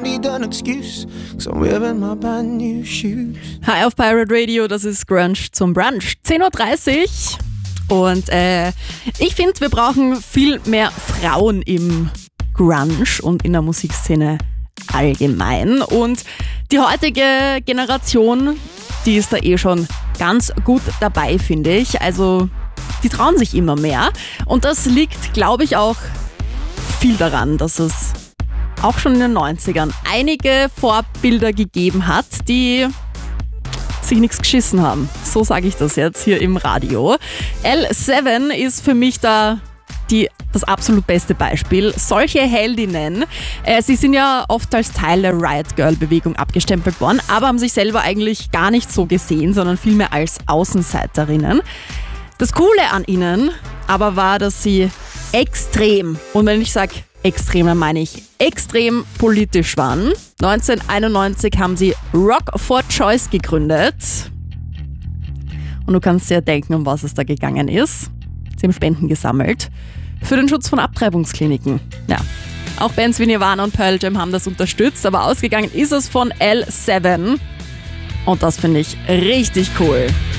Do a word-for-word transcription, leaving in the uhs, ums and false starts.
don't need an excuse, 'cause I'm wearing my brand new shoes. Hi auf Pirate Radio, das ist Grunge zum Brunch. zehn Uhr dreißig und äh, ich finde, wir brauchen viel mehr Frauen im Grunge und in der Musikszene allgemein. Und die heutige Generation, die ist da eh schon ganz gut dabei, finde ich. Also die trauen sich immer mehr. Und das liegt, glaube ich, auch viel daran, dass es auch schon in den neunzigern einige Vorbilder gegeben hat, die sich nichts geschissen haben. So sage ich das jetzt hier im Radio. L sieben ist für mich da die, das absolut beste Beispiel. Solche Heldinnen, äh, sie sind ja oft als Teil der Riot Girl Bewegung abgestempelt worden, aber haben sich selber eigentlich gar nicht so gesehen, sondern vielmehr als Außenseiterinnen. Das Coole an ihnen aber war, dass sie extrem, und wenn ich sage extrem, dann meine ich extrem politisch waren. neunzehnhunderteinundneunzig haben sie Rock for Choice gegründet. Und du kannst dir denken, um was es da gegangen ist. Sie haben Spenden gesammelt für den Schutz von Abtreibungskliniken. Ja, auch Bands wie Nirvana und Pearl Jam haben das unterstützt, aber ausgegangen ist es von L sieben. Und das finde ich richtig cool.